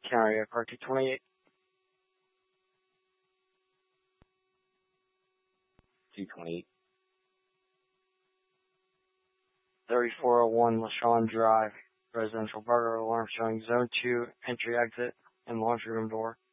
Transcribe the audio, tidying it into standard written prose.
Carrier car 228. 228. 3401 LaShawn Drive, residential burglar alarm showing zone 2, entry exit, and laundry room door.